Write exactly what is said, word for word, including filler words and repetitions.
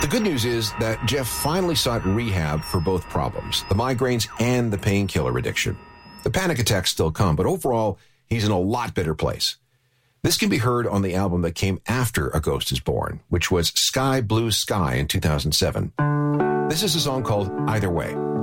The good news is that Jeff finally sought rehab for both problems, the migraines and the painkiller addiction. The panic attacks still come, but overall, he's in a lot better place. This can be heard on the album that came after A Ghost is Born, which was Sky Blue Sky in two thousand seven. This is a song called Either Way.